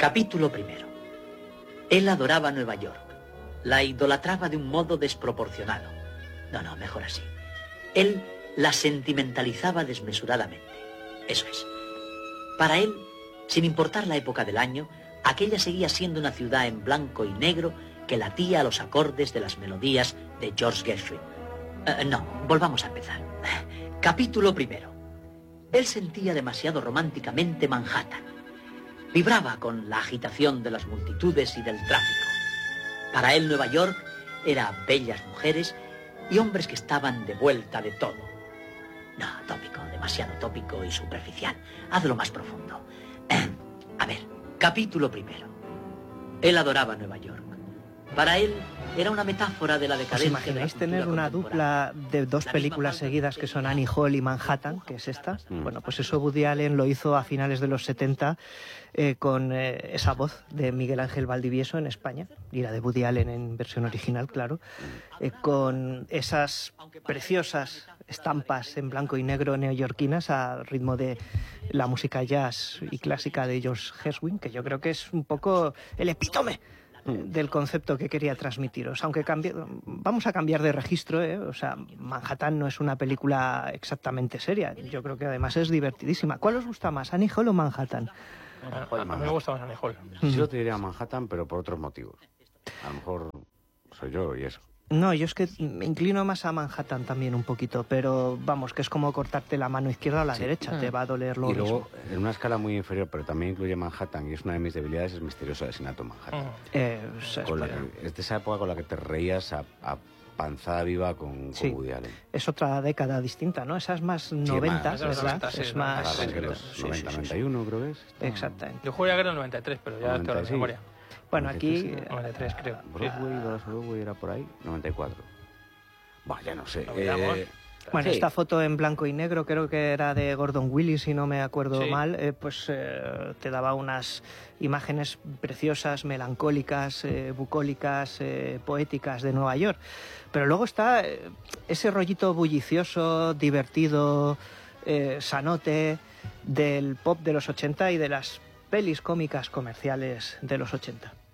Capítulo primero. Él adoraba Nueva York. La idolatraba de un modo desproporcionado. No, mejor así. Él la sentimentalizaba desmesuradamente. Eso es. Para él, sin importar la época del año, aquella seguía siendo una ciudad en blanco y negro que latía a los acordes de las melodías de George Gershwin. Volvamos a empezar. Capítulo primero. Él sentía demasiado románticamente Manhattan. Vibraba con la agitación de las multitudes y del tráfico. Para él Nueva York era bellas mujeres y hombres que estaban de vuelta de todo. No, tópico, demasiado tópico y superficial. Hazlo más profundo. A ver, capítulo primero. Él adoraba Nueva York. Para él era una metáfora de la decadencia. ¿Os imagináis tener una dupla de dos películas seguidas que son Annie Hall y Manhattan, que es esta? Bueno, pues eso Woody Allen lo hizo a finales de los 70 con esa voz de Miguel Ángel Valdivieso en España, y la de Woody Allen en versión original, claro, con esas preciosas estampas en blanco y negro neoyorquinas al ritmo de la música jazz y clásica de George Gershwin, que yo creo que es un poco el epítome del concepto que quería transmitiros, aunque vamos a cambiar de registro, O sea, Manhattan no es una película exactamente seria, yo creo que además es divertidísima. ¿Cuál os gusta más, Annie Hall o Manhattan? A mí me gusta más Annie Hall. Yo te diría Manhattan, pero por otros motivos. A lo mejor soy yo y eso. No, yo es que me inclino más a Manhattan también un poquito, pero vamos, que es como cortarte la mano izquierda a la derecha, te va a doler lo mismo. Y luego, en una escala muy inferior, pero también incluye Manhattan, y es una de mis debilidades, es Misterioso Asesinato en Manhattan. Es de esa época con la que te reías a panzada viva con Woody Allen. Es otra década distinta, ¿no? Esa es más 90, ¿verdad? Sí, es más... 90, 91 creo que es. Exactamente. Yo jugué a ver el 93, pero ya te lo de memoria. Bueno, aquí... 93 creo. Broadway era por ahí, 94. Bueno, ya no sé. Bueno, esta foto en blanco y negro creo que era de Gordon Willis, si no me acuerdo mal, te daba unas imágenes preciosas, melancólicas, bucólicas, poéticas de Nueva York. Pero luego está ese rollito bullicioso, divertido, sanote del pop de los 80 y de las pelis cómicas comerciales de los 80.